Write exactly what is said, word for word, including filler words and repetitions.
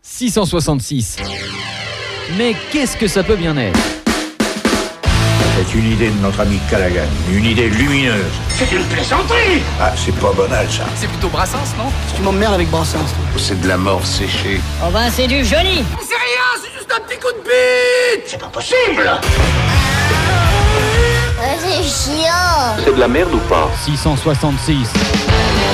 six cent soixante-six. Mais qu'est-ce que ça peut bien être? C'est une idée de notre ami Callaghan, une idée lumineuse. C'est une plaisanterie. Ah, c'est pas banal, ça. C'est plutôt Brassens, non? Tu m'emmerdes avec Brassens, toi. C'est de la mort séchée. Oh ben, c'est du joli. C'est rien, c'est juste un petit coup de bite. C'est pas possible. Ouais, c'est chiant. C'est de la merde ou pas? six cent soixante-six.